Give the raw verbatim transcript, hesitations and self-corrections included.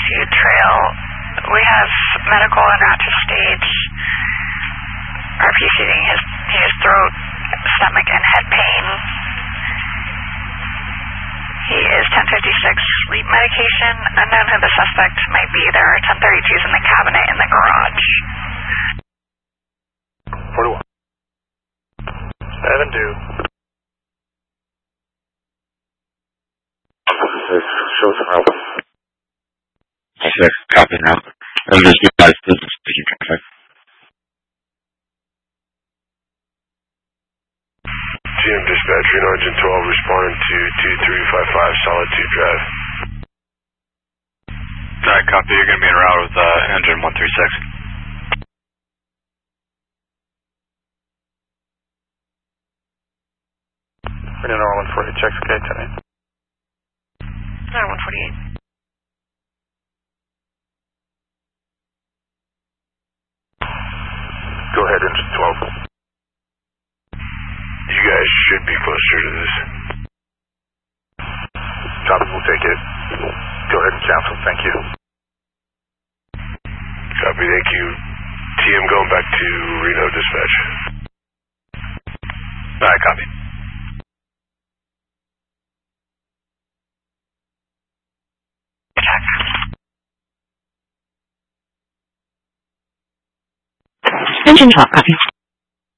Altitude Trail. We have medical and active stage R P seating. His, he has throat, stomach, and head pain. He is ten fifty-six sleep medication. Unknown who the suspect might be. There are ten thirty-twos in the cabinet in the garage. forty-one. seven two. Show some help. Six, copy now. And there's no guys, this is speaking traffic. G M dispatch, Reno Engine twelve, responding to two three five five Solitude Drive. Alright, copy. You're going to be en route with uh, engine one three six. Reno one forty-eight, checks okay tonight. No, one forty-eight. Go ahead, engine twelve. You guys should be closer to this. Copy, we'll take it. Go ahead and cancel, thank you. Copy, thank you. T M going back to Reno dispatch. Alright, copy. Engine twelve, copy.